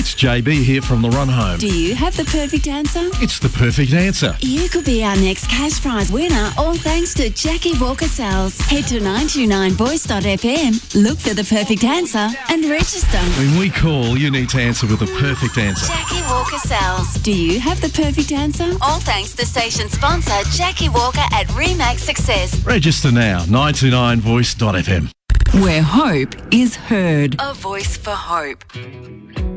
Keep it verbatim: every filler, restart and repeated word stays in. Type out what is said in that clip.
It's J B here from The Run Home. Do you have the perfect answer? It's the perfect answer. You could be our next cash prize winner, all thanks to Jackie Walker Sales. Head to nine two nine voice dot f m, look for the perfect answer and register. When we call, you need to answer with the perfect answer. Jackie Walker Sales. Do you have the perfect answer? All thanks to station sponsor Jackie Walker at Remax Success. Register now, nine two nine voice dot f m. Where hope is heard. A voice for hope.